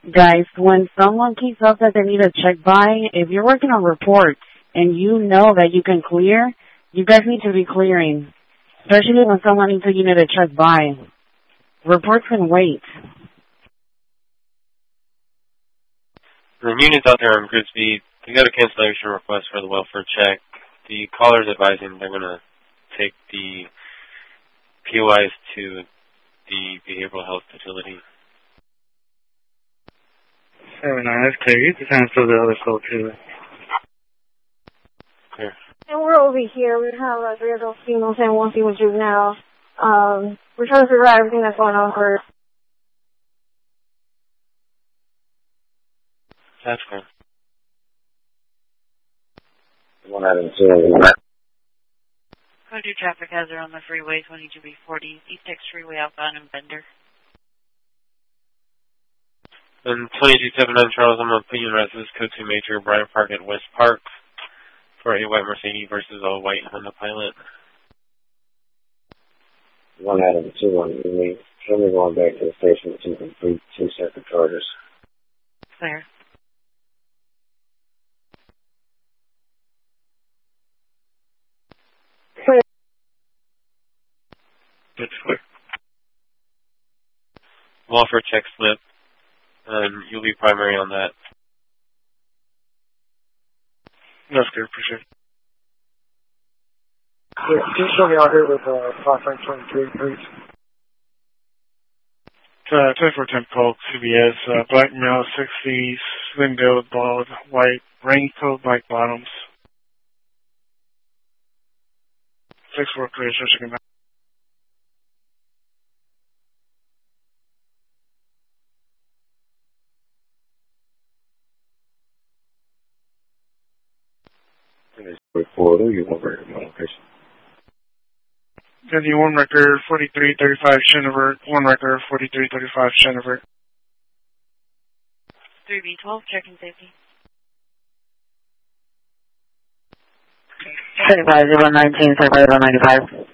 Guys, when someone keeps up that they need a check by, if you're working on reports and you know that you can clear, you guys need to be clearing. Especially when someone needs a unit to check by. Reports can wait. The units out there on grid speed, they got a cancellation request for the welfare check. The caller's advising they're going to take the POIs to the behavioral health facility. 7-9, that's clear. You can cancel the other code too. Clear. And we're over here. We have 3 adult females and 1 female juvenile. We're trying to figure out everything that's going on for. That's clear. 1 item 2. Code 2 traffic hazard on the freeway 22B40, East X Freeway outbound in Bender. And 2279 Charles, I'm going to put you in residence code 2 Major, Bryant Park at West Park for a white Mercedes versus a white Honda Pilot. 1 item 2 on me. Show me going back to the station to complete 2 separate charges. Clear. It's clear. Welfare check slip, and you'll be primary on that. That's good, appreciate it. Yeah, can you show me out here with Crossline 23, please? 2410 Colt, CBS, black male, 60s, slim build, bald, white, raincoat, black bottoms. 6-4 clear, so she can. Report, who you want to location? Then 1 record, 4335 Chenevert, 1 record, 4335 Chenevert. 3B12, checking safety. 75019, 75095.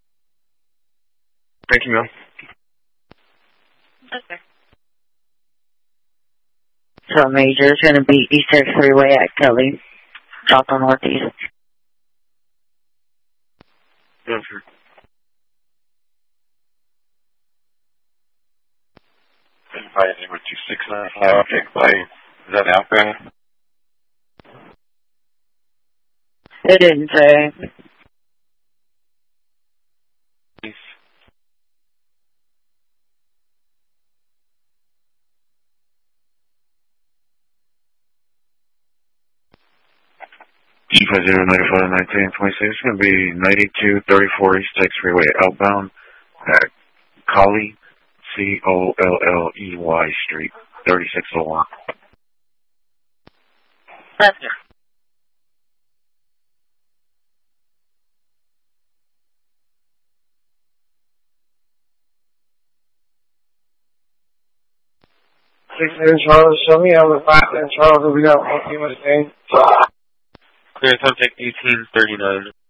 Thank you, ma'am. That's fair. So Major is going to be East X Freeway at Kelly, south on northeast. Yes, sir. Advising with 2695, okay, play. Is that outbound? It didn't say. G50951926, it's going to be 9234 East X Freeway outbound at Colley, Colley Street, 3601. That's good. And Charles, show me on the 5 and Charles, we got 1 female staying. Clear, time take 1839.